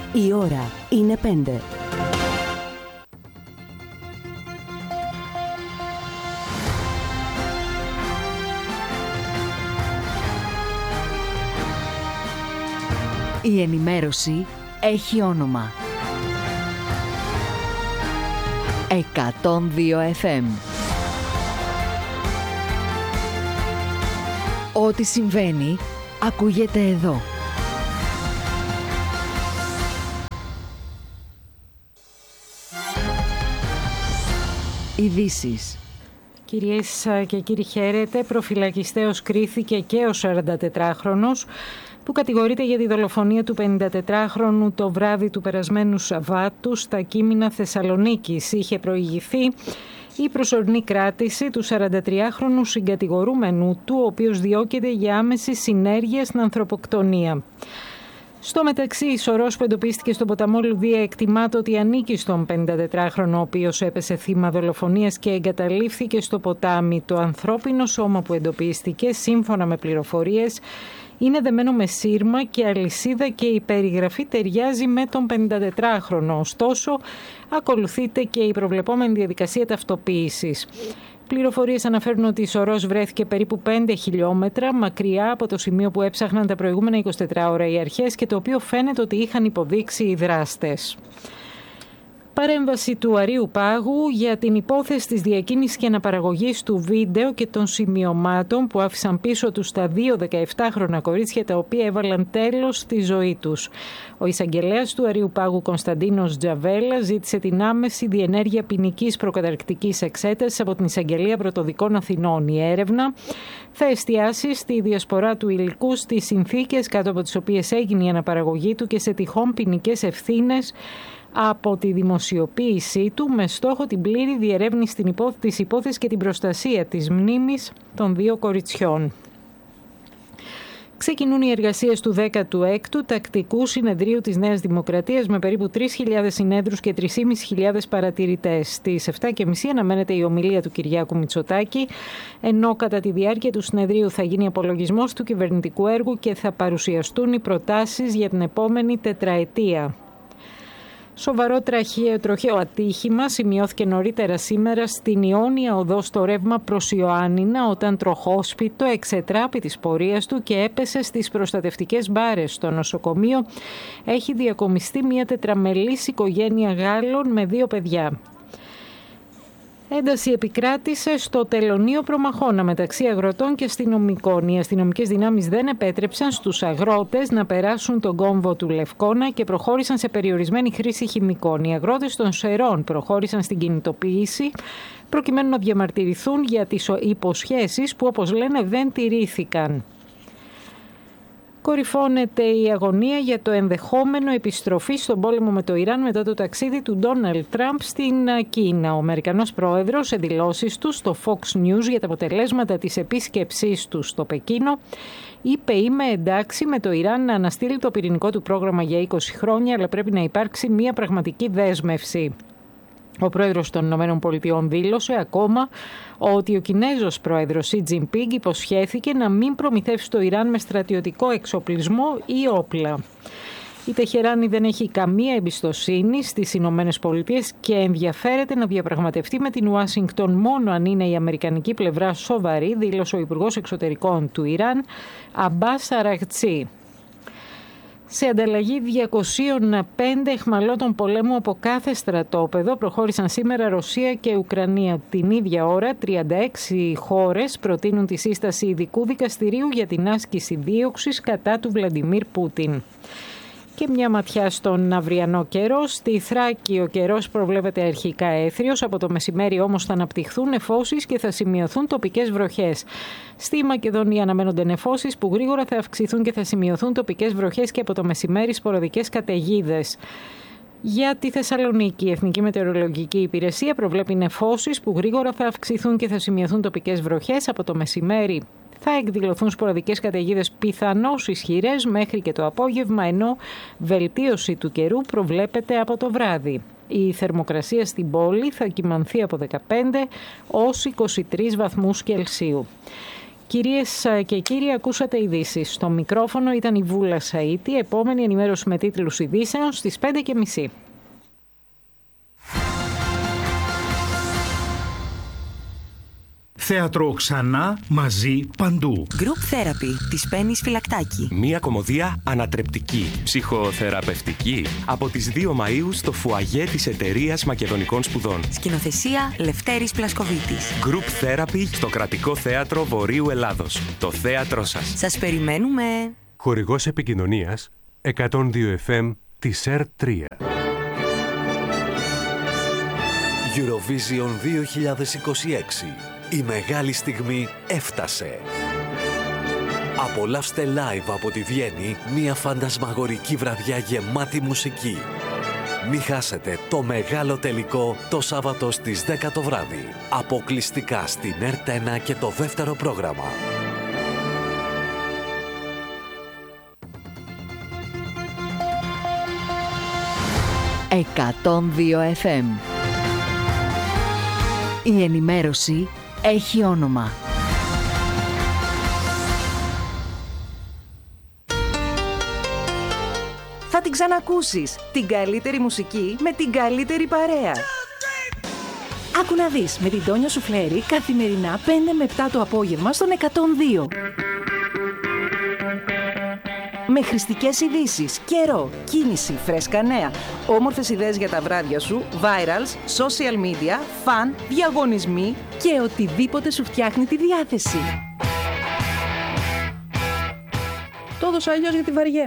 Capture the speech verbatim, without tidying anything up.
Η ώρα είναι πέντε. Η ενημέρωση έχει όνομα. εκατόν δύο εφ εμ. Ό,τι συμβαίνει, ακούγεται εδώ. Ειδήσεις. Κυρίες και κύριοι, χαίρετε. Προφυλακιστέως κρίθηκε και ο σαραντατετράχρονος που κατηγορείται για τη δολοφονία του πενηντατετράχρονου το βράδυ του περασμένου Σαββάτου στα Κείμηνα Θεσσαλονίκης. Είχε προηγηθεί η προσωρινή κράτηση του σαραντατριάχρονου συγκατηγορούμενου του, ο οποίος διώκεται για άμεση συνέργεια στην ανθρωποκτονία. Στο μεταξύ, η σωρός που εντοπίστηκε στον ποταμό Λουδία εκτιμάται ότι ανήκει στον πενηντατετράχρονο, ο οποίος έπεσε θύμα δολοφονίας και εγκαταλείφθηκε στο ποτάμι. Το ανθρώπινο σώμα που εντοπίστηκε, σύμφωνα με πληροφορίες, είναι δεμένο με σύρμα και αλυσίδα και η περιγραφή ταιριάζει με τον πενηντατετράχρονο. Ωστόσο, ακολουθείται και η προβλεπόμενη διαδικασία ταυτοποίησης. Πληροφορίες αναφέρουν ότι η σωρός βρέθηκε περίπου πέντε χιλιόμετρα μακριά από το σημείο που έψαχναν τα προηγούμενα είκοσι τέσσερις ώρα οι αρχές και το οποίο φαίνεται ότι είχαν υποδείξει οι δράστες. Παρέμβαση του Αρείου Πάγου για την υπόθεση της διακίνησης και αναπαραγωγής του βίντεο και των σημειωμάτων που άφησαν πίσω τους τα δύο δεκαεπτάχρονα κορίτσια τα οποία έβαλαν τέλος στη ζωή τους. Ο εισαγγελέας του Αρείου Πάγου Κωνσταντίνος Τζαβέλα ζήτησε την άμεση διενέργεια ποινικής προκαταρκτικής εξέτασης από την Εισαγγελία Πρωτοδικών Αθηνών. Η έρευνα θα εστιάσει στη διασπορά του υλικού, στις συνθήκες κάτω από τις οποίες έγινε η αναπαραγωγή του και σε τυχόν ποινικές ευθύνες από τη δημοσιοποίησή του με στόχο την πλήρη διερεύνηση της υπόθεσης και την προστασία της μνήμης των δύο κοριτσιών. Ξεκινούν οι εργασίες του δέκατου έκτου Τακτικού Συνεδρίου της Νέας Δημοκρατίας με περίπου τρεις χιλιάδες συνέδρους και τρεις χιλιάδες πεντακόσιους παρατηρητές. Στις επτά και μισή αναμένεται η ομιλία του Κυριάκου Μητσοτάκη, ενώ κατά τη διάρκεια του συνεδρίου θα γίνει απολογισμός του κυβερνητικού έργου και θα παρουσιαστούν οι προτάσεις για την επόμενη τετραετία. Σοβαρό τροχαίο ατύχημα σημειώθηκε νωρίτερα σήμερα στην Ιόνια Οδό στο ρεύμα προς Ιωάννινα όταν τροχόσπιτο εξετράπη της πορείας του και έπεσε στις προστατευτικές μπάρες. Στο νοσοκομείο έχει διακομιστεί μια τετραμελής οικογένεια Γάλλων με δύο παιδιά. Ένταση επικράτησε στο τελωνείο Προμαχώνα μεταξύ αγροτών και αστυνομικών. Οι αστυνομικές δυνάμεις δεν επέτρεψαν στους αγρότες να περάσουν τον κόμβο του Λευκώνα και προχώρησαν σε περιορισμένη χρήση χημικών. Οι αγρότες των Σερών προχώρησαν στην κινητοποίηση προκειμένου να διαμαρτυρηθούν για τις υποσχέσεις που, όπως λένε, δεν τηρήθηκαν. Κορυφώνεται η αγωνία για το ενδεχόμενο επιστροφή στον πόλεμο με το Ιράν μετά το ταξίδι του Ντόναλντ Τραμπ στην Κίνα. Ο Αμερικανός πρόεδρος σε δηλώσεις του στο Fox News για τα αποτελέσματα της επίσκεψής του στο Πεκίνο είπε «Είμαι εντάξει με το Ιράν να αναστείλει το πυρηνικό του πρόγραμμα για είκοσι χρόνια, αλλά πρέπει να υπάρξει μια πραγματική δέσμευση». Ο πρόεδρος των ΗΠΑ δήλωσε ακόμα ότι ο Κινέζος πρόεδρος Σι Τζινπίνγκ υποσχέθηκε να μην προμηθεύσει το Ιράν με στρατιωτικό εξοπλισμό ή όπλα. Η Τεχεράνη δεν έχει καμία εμπιστοσύνη στις Ηνωμένες Πολιτείες και ενδιαφέρεται να διαπραγματευτεί με την Ουάσιγκτον μόνο αν είναι η αμερικανική πλευρά σοβαρή, δήλωσε ο Υπουργός Εξωτερικών του Ιράν, Αμπάς Αραγτσί. Σε ανταλλαγή διακοσίων πέντε αιχμαλώτων πολέμου από κάθε στρατόπεδο προχώρησαν σήμερα Ρωσία και Ουκρανία. Την ίδια ώρα, τριάντα έξι χώρες προτείνουν τη σύσταση ειδικού δικαστηρίου για την άσκηση δίωξης κατά του Βλαντιμίρ Πούτιν. Και μια ματιά στον αυριανό καιρό. Στη Θράκη ο καιρός προβλέπεται αρχικά έθριος, από το μεσημέρι όμως θα αναπτυχθούν νεφώσεις και θα σημειωθούν τοπικές βροχές. Στη Μακεδονία αναμένονται νεφώσεις που γρήγορα θα αυξηθούν και θα σημειωθούν τοπικές βροχές και από το μεσημέρι σποραδικές καταιγίδες. Για τη Θεσσαλονίκη, η Εθνική Μετεωρολογική Υπηρεσία προβλέπει νεφώσεις που γρήγορα θα αυξηθούν και θα σημειωθούν τοπικές βροχές από το μεσημέρι. Θα εκδηλωθούν σποραδικές καταιγίδες πιθανώς ισχυρές μέχρι και το απόγευμα, ενώ βελτίωση του καιρού προβλέπεται από το βράδυ. Η θερμοκρασία στην πόλη θα κυμανθεί από δεκαπέντε ως είκοσι τρεις βαθμούς Κελσίου. Κυρίες και κύριοι, ακούσατε ειδήσεις. Στο μικρόφωνο ήταν η Βούλα Σαΐτη. Επόμενη ενημέρωση με τίτλους ειδήσεων στις πέντε και μισή. Θέατρο ξανά, μαζί, παντού. Group Therapy της Πέννης Φυλακτάκη. Μία κωμωδία ανατρεπτική, ψυχοθεραπευτική. Από τις δύο Μαΐου στο φουαγέ της Εταιρείας Μακεδονικών Σπουδών. Σκηνοθεσία Λευτέρης Πλασκοβίτης. Group Therapy στο Κρατικό Θέατρο Βορείου Ελλάδος. Το θέατρό σας. Σας περιμένουμε. Χορηγός επικοινωνίας εκατόν δύο εφ εμ της ΕΡ τρία. Eurovision δύο χιλιάδες είκοσι έξι. Η μεγάλη στιγμή έφτασε. Απολαύστε live από τη Βιέννη μια φαντασμαγορική βραδιά γεμάτη μουσική. Μη χάσετε το μεγάλο τελικό το Σάββατο στις δέκα το βράδυ. Αποκλειστικά στην ΕΡΤ ένα και το δεύτερο πρόγραμμα. εκατόν δύο εφ εμ. Η ενημέρωση έχει όνομα. Θα την ξανακούσεις. Την καλύτερη μουσική με την καλύτερη παρέα. Άκου να δεις με την Τόνια Σουφλέρη καθημερινά πέντε με επτά το απόγευμα στον εκατόν δύο. Με χρηστικές ειδήσεις, καιρό, κίνηση, φρέσκα νέα, όμορφες ιδέες για τα βράδια σου, virals, social media, φαν, διαγωνισμοί και οτιδήποτε σου φτιάχνει τη διάθεση. Το έδωσα αλλιώς γιατί βαριέμαι.